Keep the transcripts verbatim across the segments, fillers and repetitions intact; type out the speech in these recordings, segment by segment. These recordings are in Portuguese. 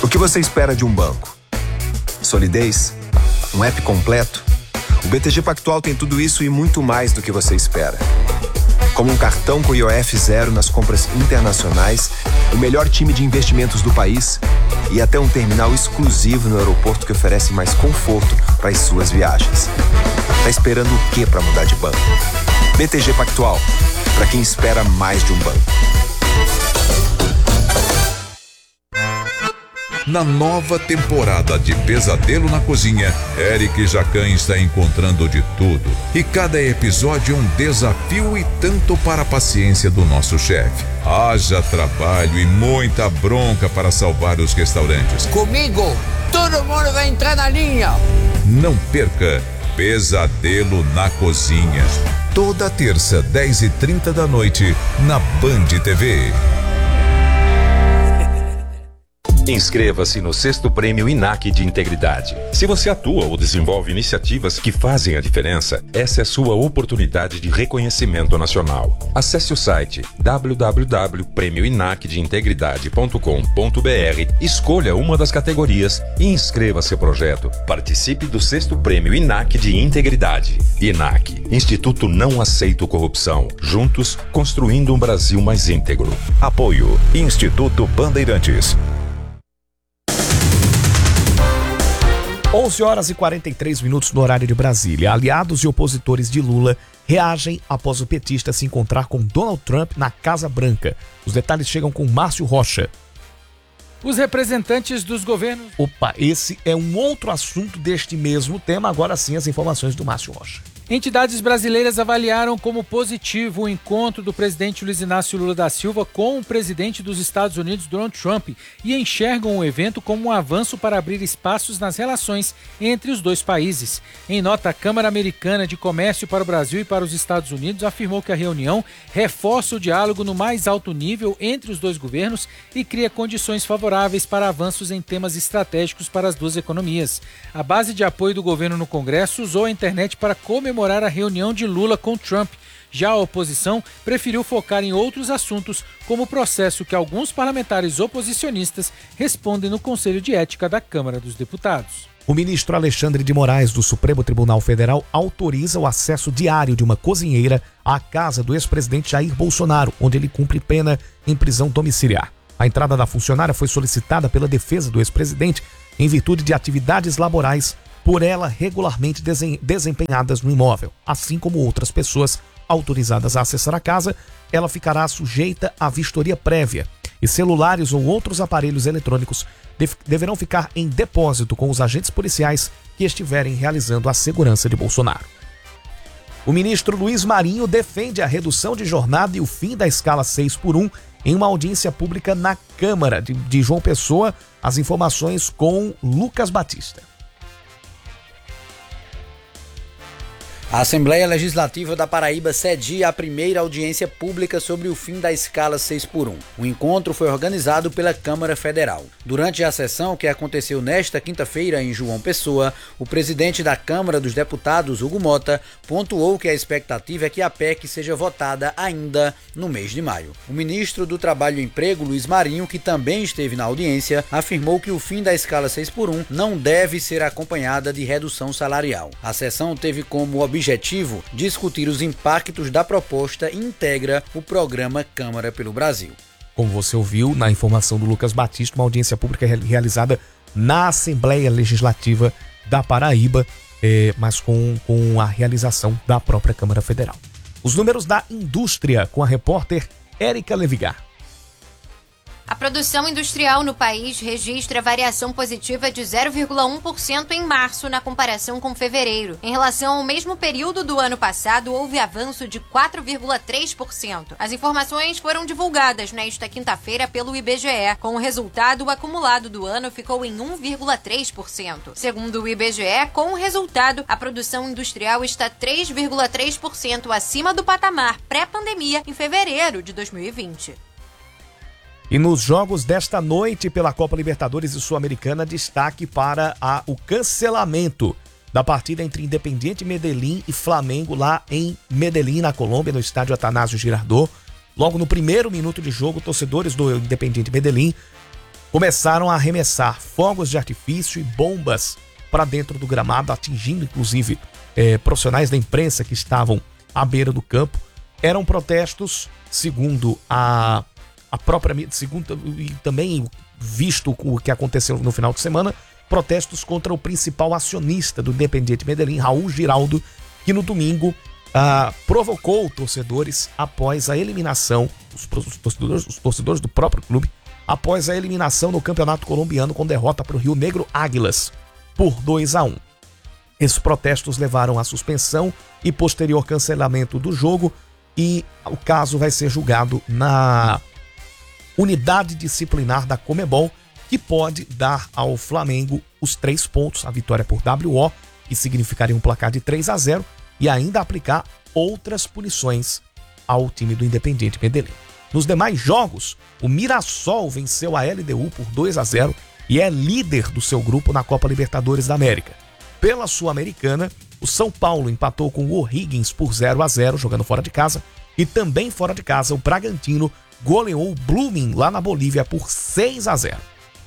que você espera de um banco? Solidez? Um app completo? O B T G Pactual tem tudo isso e muito mais do que você espera. Como um cartão com I O F zero nas compras internacionais, o melhor time de investimentos do país e até um terminal exclusivo no aeroporto que oferece mais conforto para as suas viagens. Tá esperando o quê para mudar de banco? B T G Pactual, para quem espera mais de um banco. Na nova temporada de Pesadelo na Cozinha, Eric Jacan está encontrando de tudo. E cada episódio é um desafio e tanto para a paciência do nosso chefe. Haja trabalho e muita bronca para salvar os restaurantes. Comigo, todo mundo vai entrar na linha. Não perca Pesadelo na Cozinha. Toda terça, dez e trinta da noite, na Band T V. Inscreva-se no sexto Prêmio I N A C de Integridade. Se você atua ou desenvolve iniciativas que fazem a diferença, essa é a sua oportunidade de reconhecimento nacional. Acesse o site w w w ponto prêmio inac de integridade ponto com ponto b r, escolha uma das categorias e inscreva seu projeto. Participe do sexto Prêmio I N A C de Integridade. I N A C, Instituto Não Aceito Corrupção. Juntos, construindo um Brasil mais íntegro. Apoio Instituto Bandeirantes. onze horas e quarenta e três minutos no horário de Brasília. Aliados e opositores de Lula reagem após o petista se encontrar com Donald Trump na Casa Branca. Os detalhes chegam com Márcio Rocha. Os representantes dos governos... Opa, esse é um outro assunto deste mesmo tema. Agora sim, as informações do Márcio Rocha. Entidades brasileiras avaliaram como positivo o encontro do presidente Luiz Inácio Lula da Silva com o presidente dos Estados Unidos, Donald Trump, e enxergam o evento como um avanço para abrir espaços nas relações entre os dois países. Em nota, a Câmara Americana de Comércio para o Brasil e para os Estados Unidos afirmou que a reunião reforça o diálogo no mais alto nível entre os dois governos e cria condições favoráveis para avanços em temas estratégicos para as duas economias. A base de apoio do governo no Congresso usou a internet para comemorar a reunião de Lula com Trump. Já a oposição preferiu focar em outros assuntos, como o processo que alguns parlamentares oposicionistas respondem no Conselho de Ética da Câmara dos Deputados. O ministro Alexandre de Moraes, do Supremo Tribunal Federal, autoriza o acesso diário de uma cozinheira à casa do ex-presidente Jair Bolsonaro, onde ele cumpre pena em prisão domiciliar. A entrada da funcionária foi solicitada pela defesa do ex-presidente em virtude de atividades laborais por ela regularmente desempenhadas no imóvel. Assim como outras pessoas autorizadas a acessar a casa, ela ficará sujeita à vistoria prévia e celulares ou outros aparelhos eletrônicos deverão ficar em depósito com os agentes policiais que estiverem realizando a segurança de Bolsonaro. O ministro Luiz Marinho defende a redução de jornada e o fim da escala seis por um em uma audiência pública na Câmara de, de João Pessoa. As informações com Lucas Batista. A Assembleia Legislativa da Paraíba cedia a primeira audiência pública sobre o fim da escala seis por um. O encontro foi organizado pela Câmara Federal. Durante a sessão, que aconteceu nesta quinta-feira em João Pessoa, o presidente da Câmara dos Deputados, Hugo Mota, pontuou que a expectativa é que a P E C seja votada ainda no mês de maio. O ministro do Trabalho e Emprego, Luiz Marinho, que também esteve na audiência, afirmou que o fim da escala seis por um não deve ser acompanhada de redução salarial. A sessão teve como objetivo objetivo discutir os impactos da proposta e integra o programa Câmara pelo Brasil. Como você ouviu na informação do Lucas Batista, uma audiência pública realizada na Assembleia Legislativa da Paraíba, eh, mas com, com a realização da própria Câmara Federal. Os números da indústria com a repórter Érica Levigar. A produção industrial no país registra variação positiva de zero vírgula um por cento em março na comparação com fevereiro. Em relação ao mesmo período do ano passado, houve avanço de quatro vírgula três por cento. As informações foram divulgadas nesta quinta-feira pelo I B G E. Com o resultado, o acumulado do ano ficou em um vírgula três por cento. Segundo o I B G E, com o resultado, a produção industrial está três vírgula três por cento acima do patamar pré-pandemia em fevereiro de dois mil e vinte. E nos jogos desta noite pela Copa Libertadores e Sul-Americana, destaque para a, o cancelamento da partida entre Independiente Medellín e Flamengo lá em Medellín, na Colômbia, no estádio Atanásio Girardot. Logo no primeiro minuto de jogo, torcedores do Independiente Medellín começaram a arremessar fogos de artifício e bombas para dentro do gramado, atingindo inclusive eh, profissionais da imprensa que estavam à beira do campo. Eram protestos, segundo a, a própria mídia, segundo, e também visto o que aconteceu no final de semana, protestos contra o principal acionista do Independiente Medellín, Raul Giraldo, que no domingo ah, provocou torcedores após a eliminação, os, os, torcedores, os torcedores do próprio clube, após a eliminação no Campeonato Colombiano com derrota para o Rio Negro Águilas por dois a um. Esses protestos levaram à suspensão e posterior cancelamento do jogo, e o caso vai ser julgado na unidade disciplinar da Conmebol, que pode dar ao Flamengo os três pontos, a vitória por W O, que significaria um placar de três a zero, e ainda aplicar outras punições ao time do Independiente Medellín. Nos demais jogos, o Mirassol venceu a L D U por dois a zero e é líder do seu grupo na Copa Libertadores da América. Pela Sul-Americana, o São Paulo empatou com o O'Higgins por zero a zero, jogando fora de casa, e também fora de casa o Bragantino goleou o Blooming lá na Bolívia por seis a zero.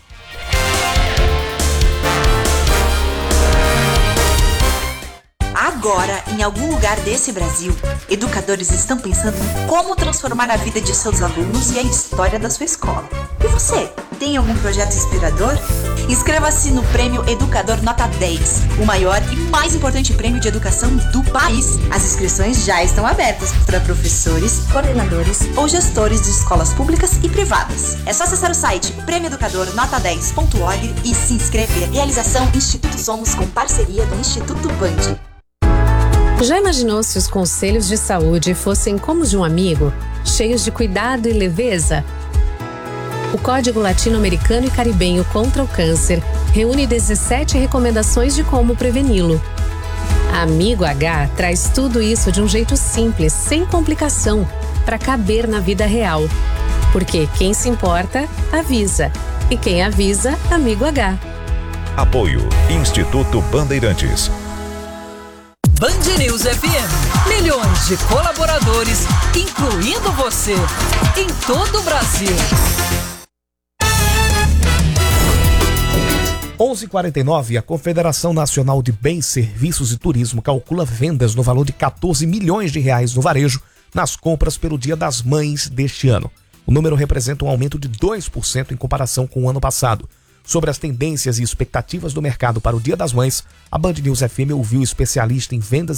Agora, em algum lugar desse Brasil, educadores estão pensando em como transformar a vida de seus alunos e a história da sua escola. E você, tem algum projeto inspirador? Inscreva-se no Prêmio Educador Nota dez, o maior e mais importante prêmio de educação do país. As inscrições já estão abertas para professores, coordenadores ou gestores de escolas públicas e privadas. É só acessar o site prêmio educador nota dez ponto org e se inscrever. Realização Instituto Somos com parceria do Instituto Band. Já imaginou se os conselhos de saúde fossem como os de um amigo, cheios de cuidado e leveza? O Código Latino-Americano e Caribenho contra o Câncer reúne dezessete recomendações de como preveni-lo. Amigo H traz tudo isso de um jeito simples, sem complicação, para caber na vida real. Porque quem se importa, avisa. E quem avisa, Amigo H. Apoio Instituto Bandeirantes. Band News F M. Milhões de colaboradores, incluindo você, em todo o Brasil. onze e quarenta e nove, a Confederação Nacional de Bens, Serviços e Turismo calcula vendas no valor de quatorze milhões de reais no varejo nas compras pelo Dia das Mães deste ano. O número representa um aumento de dois por cento em comparação com o ano passado. Sobre as tendências e expectativas do mercado para o Dia das Mães, a Band News F M ouviu especialista em vendas